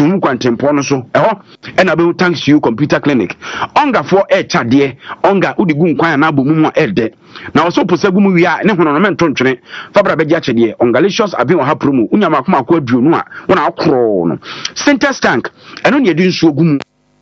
sum kwantempo no so eho na be thanks to you computer clinic onga for chade onga udi gu nkwan na abom mu ede na oso posagu mu wi a ne hono no mentontwene fabra be chade ongalicious abi wa hapromo unyama akoma akwa aduonu a wona akro no center tank eno ne edi nsuo gu mu